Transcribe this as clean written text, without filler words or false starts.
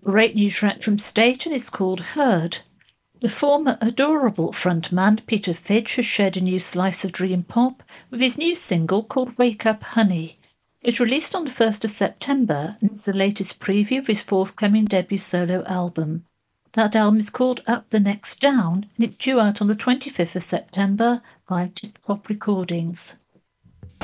Great new track from State, and it's called Heard. The former Adorable frontman Peter Fidge has shared a new slice of dream pop with his new single called Wake Up Honey. It's released on the 1st of September and it's the latest preview of his forthcoming debut solo album. That album is called Up the Next Down and it's due out on the 25th of September by Tip Top Recordings.